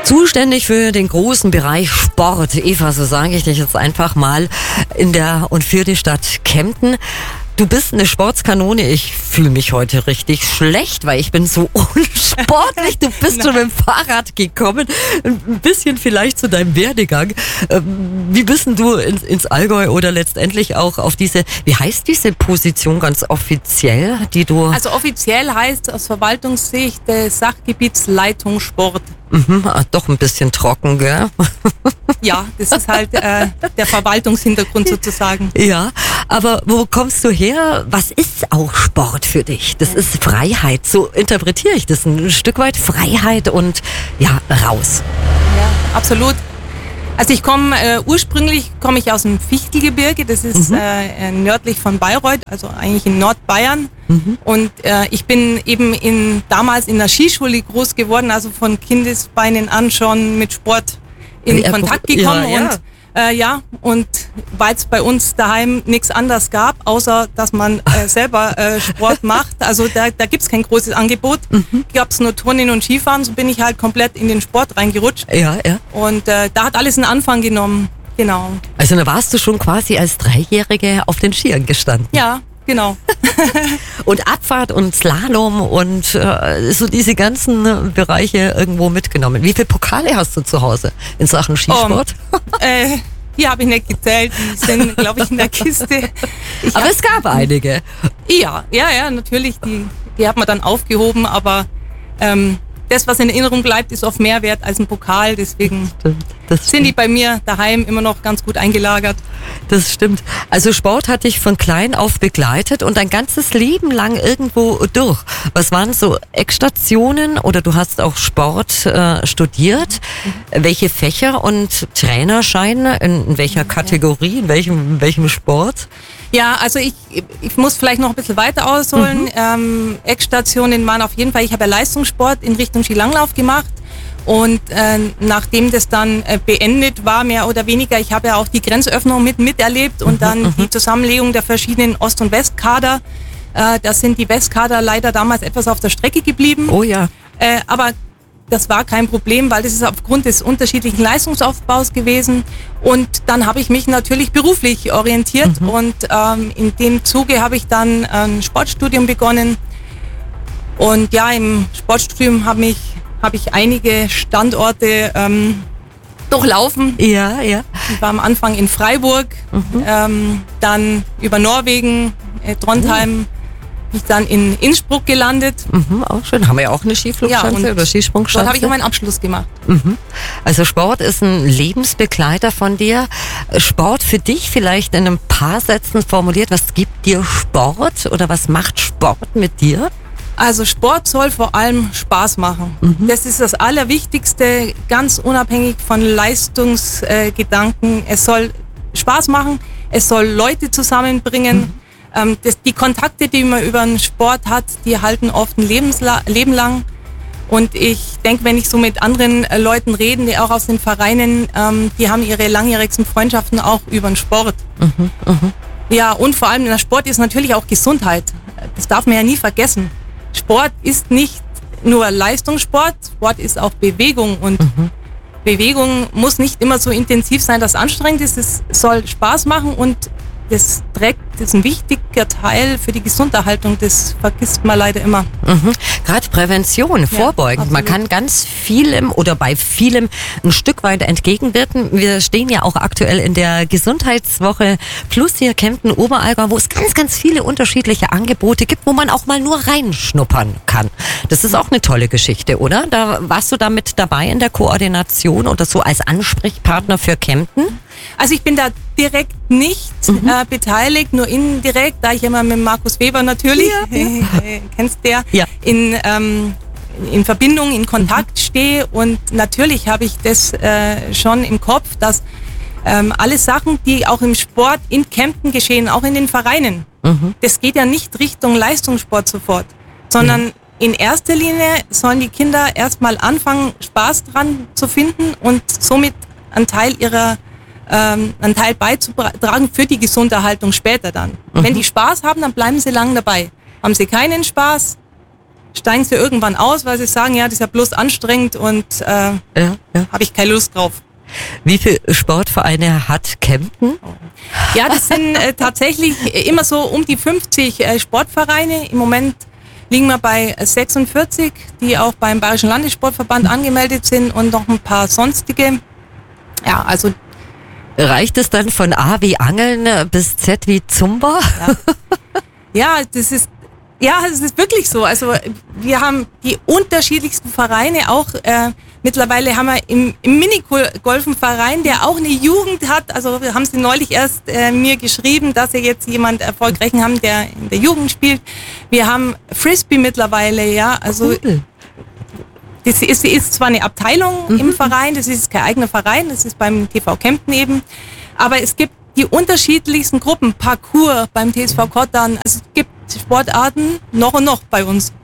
Zuständig für den großen Bereich Sport. Eva, so sage ich dich jetzt einfach mal, in der und für die Stadt Kempten. Du bist eine Sportskanone. Ich fühle mich heute richtig schlecht, weil ich bin so unsportlich. Du bist schon mit dem Fahrrad gekommen. Ein bisschen vielleicht zu deinem Werdegang. Wie bist denn du ins Allgäu oder letztendlich auch auf diese, wie heißt diese Position ganz offiziell, die du... Also offiziell heißt aus Verwaltungssicht Sachgebietsleitung Sport. Doch ein bisschen trocken, gell? Ja, das ist halt der Verwaltungshintergrund sozusagen. Ja, aber wo kommst du her? Was ist auch Sport für dich? Das ist Freiheit, so interpretiere ich das. Ein Stück weit Freiheit und ja, raus. Ja, absolut. Also ursprünglich komme ich aus dem Fichtelgebirge, das ist nördlich von Bayreuth, also eigentlich in Nordbayern. Und ich bin eben damals in der Skischule groß geworden, also von Kindesbeinen an schon mit Sport in Kontakt gekommen. Und weil es bei uns daheim nichts anderes gab, außer dass man selber Sport macht, also da gibt's kein großes Angebot, gab's nur Turnen und Skifahren, so bin ich halt komplett in den Sport reingerutscht. Ja. Und da hat alles einen Anfang genommen, genau. Also da warst du schon quasi als Dreijährige auf den Skiern gestanden. Ja, genau. Und Abfahrt und Slalom und so diese ganzen Bereiche irgendwo mitgenommen. Wie viele Pokale hast du zu Hause in Sachen Skisport? Die habe ich nicht gezählt, die sind, glaube ich, in der Kiste. Aber es gab einige. Ja, natürlich, die hat man dann aufgehoben, aber das, was in Erinnerung bleibt, ist oft mehr wert als ein Pokal, deswegen sind die bei mir daheim immer noch ganz gut eingelagert. Das stimmt. Also Sport hat dich von klein auf begleitet und dein ganzes Leben lang irgendwo durch. Was waren so Eckstationen oder du hast auch Sport studiert? Welche Fächer und Trainerscheine? In welcher Kategorie? In welchem Sport? Ja, also ich muss vielleicht noch ein bisschen weiter ausholen. Eckstationen waren auf jeden Fall, ich habe ja Leistungssport in Richtung Skilanglauf gemacht. Und nachdem das dann beendet war, mehr oder weniger, ich habe ja auch die Grenzöffnung miterlebt und dann die Zusammenlegung der verschiedenen Ost- und Westkader. Da sind die Westkader leider damals etwas auf der Strecke geblieben. Oh ja. Aber das war kein Problem, weil das ist aufgrund des unterschiedlichen Leistungsaufbaus gewesen. Und dann habe ich mich natürlich beruflich orientiert und in dem Zuge habe ich dann ein Sportstudium begonnen. Und ja, im Sportstudium habe ich einige Standorte durchlaufen. Ja. Ich war am Anfang in Freiburg, dann über Norwegen, Trondheim, bin ich dann in Innsbruck gelandet. Auch schön. Haben wir ja auch eine Skiflugschanze oder Skisprungschanze. Dort habe ich meinen Abschluss gemacht. Also Sport ist ein Lebensbegleiter von dir. Sport für dich vielleicht in ein paar Sätzen formuliert. Was gibt dir Sport oder was macht Sport mit dir? Also Sport soll vor allem Spaß machen. Das ist das Allerwichtigste, ganz unabhängig von Leistungsgedanken. Es soll Spaß machen, es soll Leute zusammenbringen. Die Kontakte, die man über den Sport hat, die halten oft ein Leben lang. Und ich denke, wenn ich so mit anderen Leuten rede, die auch aus den Vereinen, die haben ihre langjährigsten Freundschaften auch über den Sport. Ja, und vor allem der Sport ist natürlich auch Gesundheit. Das darf man ja nie vergessen. Sport ist nicht nur Leistungssport, Sport ist auch Bewegung und Bewegung muss nicht immer so intensiv sein, dass es anstrengend ist. Es soll Spaß machen und das ist ein wichtiger Teil für die Gesunderhaltung, das vergisst man leider immer. Gerade Prävention, Vorbeugen. Ja, man kann ganz vielem oder bei vielem ein Stück weit entgegenwirken. Wir stehen ja auch aktuell in der Gesundheitswoche Plus hier Kempten Oberallgäu, wo es ganz, ganz viele unterschiedliche Angebote gibt, wo man auch mal nur reinschnuppern kann. Das ist auch eine tolle Geschichte, oder? Da warst du da mit dabei in der Koordination oder so als Ansprechpartner für Kempten? Also ich bin da direkt nicht beteiligt, nur indirekt, da ich immer mit Markus Weber natürlich, kennst der, in Verbindung, in Kontakt stehe und natürlich habe ich das schon im Kopf, dass alle Sachen, die auch im Sport in Kempten geschehen, auch in den Vereinen, das geht ja nicht Richtung Leistungssport sofort, sondern in erster Linie sollen die Kinder erstmal anfangen, Spaß dran zu finden und somit einen Teil beizutragen für die Gesunderhaltung später dann. Wenn die Spaß haben, dann bleiben sie lang dabei. Haben sie keinen Spaß, steigen sie irgendwann aus, weil sie sagen, ja, das ist ja bloß anstrengend und habe ich keine Lust drauf. Wie viele Sportvereine hat Kempten? Ja, das sind tatsächlich immer so um die 50 Sportvereine. Im Moment liegen wir bei 46, die auch beim Bayerischen Landessportverband angemeldet sind und noch ein paar sonstige. Ja, also reicht es dann von A wie Angeln bis Z wie Zumba? Ja, das ist wirklich so. Also wir haben die unterschiedlichsten Vereine auch. Mittlerweile haben wir im Minigolf einen Verein, der auch eine Jugend hat. Also wir haben sie neulich erst mir geschrieben, dass wir jetzt jemand Erfolgreichen haben, der in der Jugend spielt. Wir haben Frisbee mittlerweile, ja. Also cool. Das ist zwar eine Abteilung im Verein, das ist kein eigener Verein, das ist beim TV Kempten eben. Aber es gibt die unterschiedlichsten Gruppen, Parkour beim TSV Kottan. Also es gibt Sportarten noch und noch bei uns.